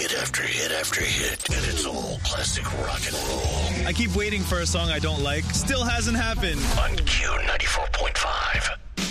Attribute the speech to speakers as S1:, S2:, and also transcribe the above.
S1: hit after hit after hit, and it's all classic rock and roll.
S2: I keep waiting for a song I don't like. Still hasn't happened.
S1: On Q94.5.